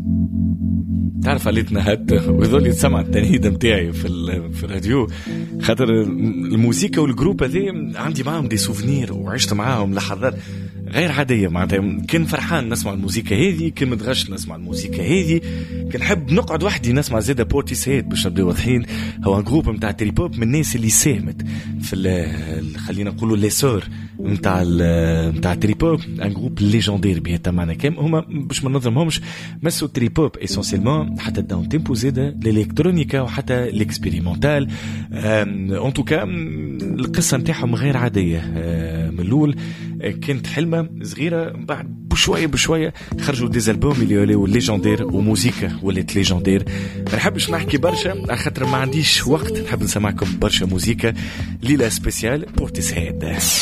تعرف عليتنا هات ويظل يتسمع التنهيد متاعي في الراديو، خاطر الموسيقى والجروب هذي عندي معهم دي سوفنير وعشت معهم لحظات غير عادية. معناتها كان فرحان نسمع الموسيقى هذه، كان متغش نسمع الموسيقى هذه، كان حب نقعد وحدي نسمع زيادة بورتيسيد باش نبدأ واضحين. هو جروب متاع تريبوب من الناس اللي ساهمت في خلينا نقولوا ليسور متاع تريبوب، ان جروب ليجندير بهذا معنى كام. هما باش ما نظلمهمش مسوا تريبوب اسونسيلمون حتى داون تيمبو زاده الالكترونيكا وحتى الاكسبيريمونتال. ان توكا القصه نتاعهم غير عاديه. من الاول كانت حلمه صغيره، بعد بشويه خرجوا ديزالبوم اللي ولاو ليجندير وموسيقى ولات ليجندير. ما نحبش نحكي برشا على خاطر ما عنديش وقت، نحب نسمعكم برشا موسيقى. ليله سبيسيال بورتيسهيد.